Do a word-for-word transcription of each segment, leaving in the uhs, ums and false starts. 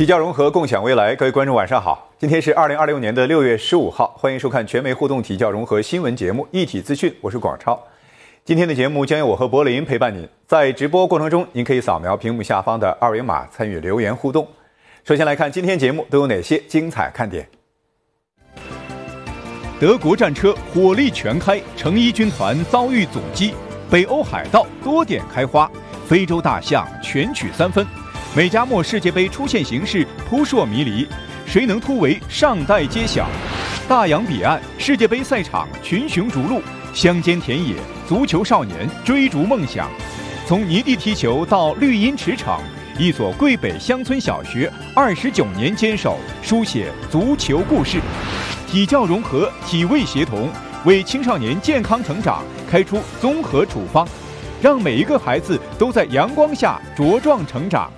体教融合，共享未来。各位观众晚上好，今天是二零二六年的六月十五号，欢迎收看全媒互动体教融合新闻节目《一体资讯》，我是广超。今天的节目将由我和柏林陪伴您，在直播过程中，您可以扫描屏幕下方的二维码参与留言互动。首先来看今天节目都有哪些精彩看点。德国战车火力全开，成衣军团遭遇阻击，北欧海盗多点开花，非洲大象全取三分。美加墨世界杯出线形势扑朔迷离，谁能突围尚待揭晓。大洋彼岸世界杯赛场群雄逐鹿，乡间田野足球少年追逐梦想。从泥地踢球到绿荫驰骋，一所桂北乡村小学二十九年坚守，书写足球故事。体教融合，体卫协同，为青少年健康成长开出综合处方，让每一个孩子都在阳光下茁壮成长。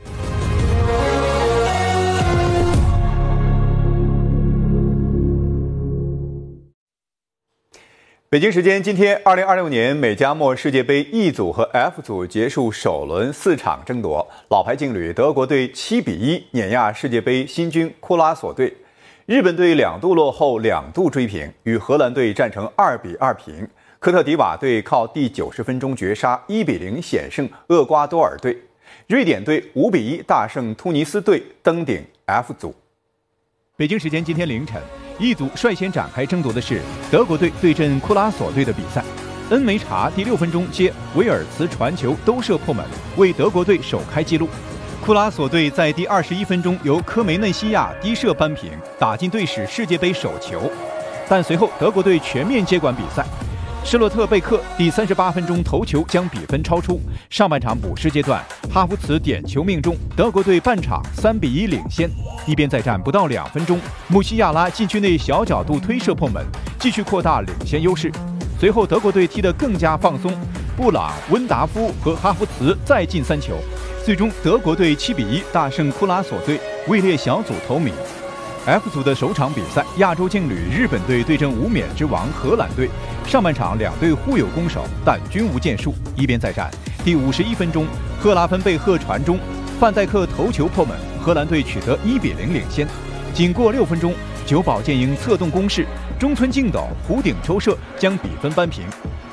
北京时间今天，二零二六年美加墨世界杯 E 组和 F 组结束首轮四场争夺，老牌劲旅德国队七比一碾压世界杯新军库拉索队，日本队两度落后两度追平，与荷兰队战成二比二平，科特迪瓦队靠第九十分钟绝杀一比零险胜厄瓜多尔队，瑞典队五比一大胜突尼斯队登顶 F 组。北京时间今天凌晨，E组率先展开争夺的是德国队对阵库拉索队的比赛。恩梅查第六分钟接维尔茨传球兜射破门，为德国队首开纪录。库拉索队在第二十一分钟由科梅内西亚低射扳平，打进队史世界杯首球。但随后德国队全面接管比赛，施洛特贝克第三十八分钟头球将比分超出。上半场补时阶段，哈弗茨点球命中，德国队半场三比一领先。一边再战不到两分钟，穆西亚拉禁区内小角度推射破门，继续扩大领先优势。随后德国队踢得更加放松，布朗、温达夫和哈弗茨再进三球，最终德国队七比一大胜库拉索队，位列小组头名。F 组的首场比赛，亚洲劲旅日本队对阵无冕之王荷兰队。上半场两队互有攻守，但均无建树。一边再战，第五十一分钟，赫拉芬贝赫传中，范戴克头球破门，荷兰队取得一比零领先。仅过六分钟，久保建英策动攻势，中村敬斗弧顶抽射将比分扳平。